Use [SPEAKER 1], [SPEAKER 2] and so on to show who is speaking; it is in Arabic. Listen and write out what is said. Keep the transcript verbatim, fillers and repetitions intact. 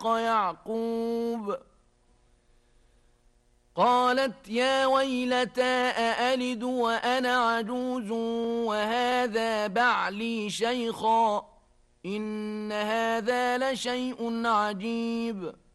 [SPEAKER 1] حق يعقوب. قالت يا ويلتى أألد وأنا عجوز وهذا بعلي شيخا إن هذا لشيء عجيب.